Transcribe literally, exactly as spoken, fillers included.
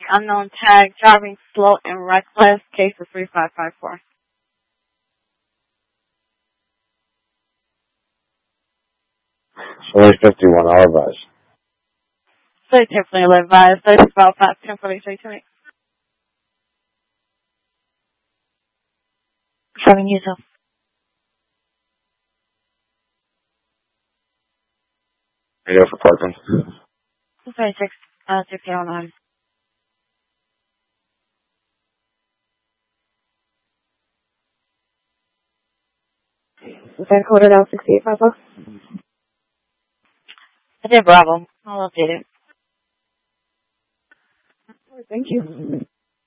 unknown tag, driving slow and reckless, case of three five five four. Only fifty-one, I'll advise. So definitely advise. That's about five ten forty three to me. Seven years old. Radio for Parkland. thirty-six, uh, two K oh nine. Is that coded out sixty-eight five oh? I did Bravo. I'll update it. Thank you.